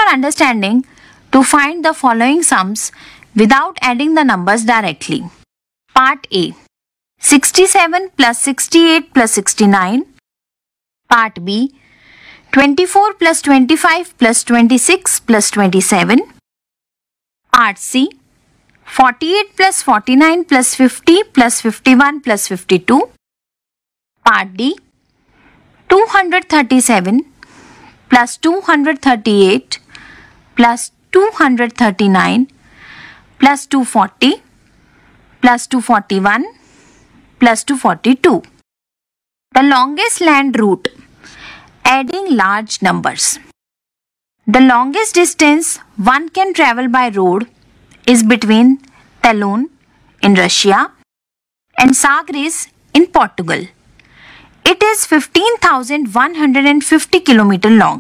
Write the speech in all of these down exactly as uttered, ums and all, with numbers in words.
understanding to find the following sums without adding the numbers directly. Part A. sixty-seven plus sixty-eight plus sixty-nine. Part B. twenty-four plus twenty-five plus twenty-six plus twenty-seven. Part C. forty-eight plus forty-nine plus fifty plus fifty-one plus fifty-two. Part D. two hundred thirty-seven plus two hundred thirty-eight plus two hundred thirty-nine plus two hundred forty plus two hundred forty-one plus two hundred forty-two. The longest land route. Adding large numbers. The longest distance one can travel by road is between Talon in Russia and Sagres in Portugal. It is fifteen thousand one hundred fifty kilometers long.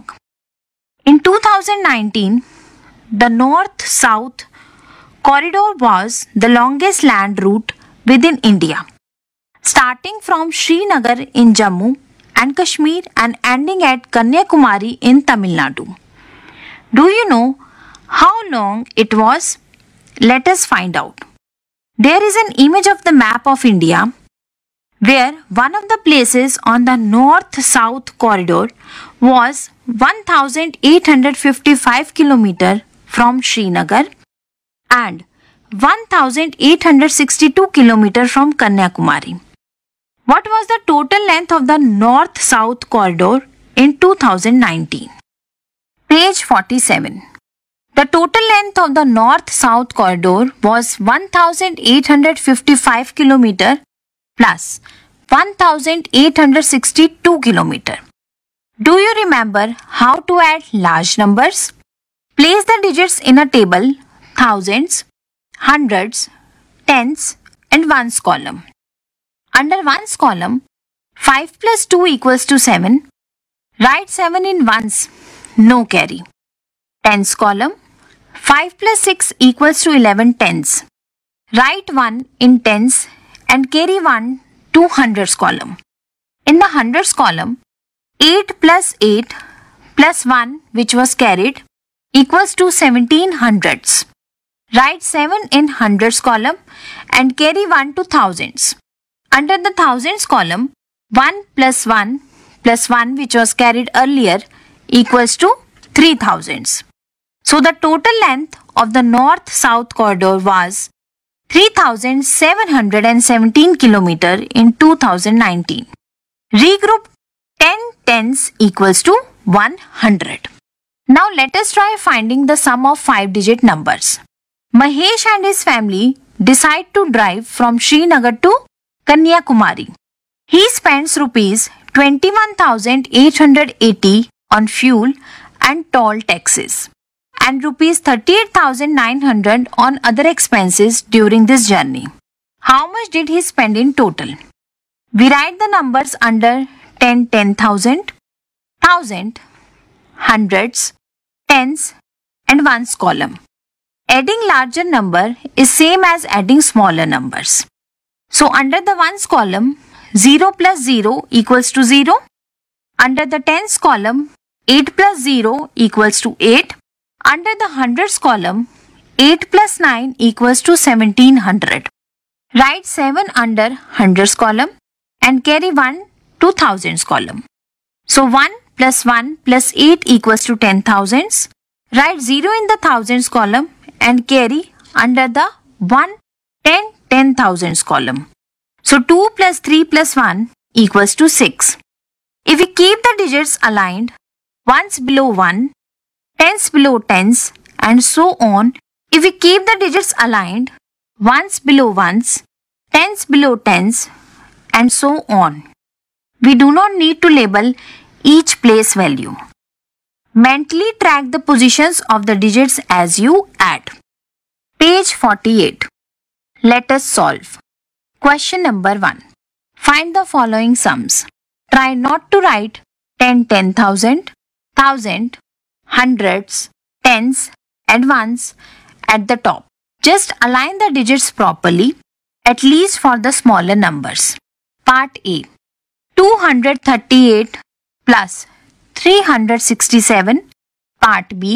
In two thousand nineteen, the north-south corridor was the longest land route within India, starting from Srinagar in Jammu and Kashmir and ending at Kanyakumari in Tamil Nadu. Do you know how long it was? Let us find out. There is an image of the map of India where one of the places on the north-south corridor was one thousand eight hundred fifty-five kilometers from Srinagar and one thousand eight hundred sixty-two kilometers from Kanyakumari. What was the total length of the north-south corridor in two thousand nineteen? Page forty-seven. The total length of the north-south corridor was one thousand eight hundred fifty-five kilometers plus one thousand eight hundred sixty-two kilometers. Do you remember how to add large numbers? Place the digits in a table, thousands, hundreds, tens and ones column. Under ones column, five plus two equals to seven. Write seven in ones, no carry. Tens column, five plus six equals to eleven tens. Write one in tens and carry one to hundreds column. In the hundreds column, eight plus eight plus one which was carried equals to seventeen hundreds. Write seven in hundreds column and carry one to thousands. Under the thousands column, one plus one plus one which was carried earlier equals to three thousands. So the total length of the north-south corridor was three thousand seven hundred seventeen kilometers in two thousand nineteen. Regroup ten tens equals to one hundred. Now let us try finding the sum of five-digit numbers. Mahesh and his family decide to drive from Srinagar to Kanyakumari. He spends rupees twenty-one thousand eight hundred eighty on fuel and toll taxes and rupees thirty-eight thousand nine hundred on other expenses during this journey. How much did he spend in total? We write the numbers under ten, ten thousand, thousand, hundreds, tens and ones column. Adding larger number is same as adding smaller numbers. So under the ones column, zero plus zero equals to zero. Under the tens column, eight plus zero equals to eight. Under the hundreds column, eight plus nine equals to seventeen hundred. Write seven under hundreds column and carry one to thousands column. So one plus one plus eight equals to ten thousands. Write zero in the thousands column and carry under the one, ten, ten thousands column. So two plus three plus one equals to six. If we keep the digits aligned, ones below one, tens below tens and so on. If we keep the digits aligned, ones below ones, tens below tens and so on. We do not need to label each place value. Mentally track the positions of the digits as you add. Page forty-eight. Let us solve. Question number one. Find the following sums. Try not to write ten, ten thousand, thousand, hundreds, tens and ones at the top. Just align the digits properly, at least for the smaller numbers. Part A. two hundred thirty-eight plus three hundred sixty-seven. Part B.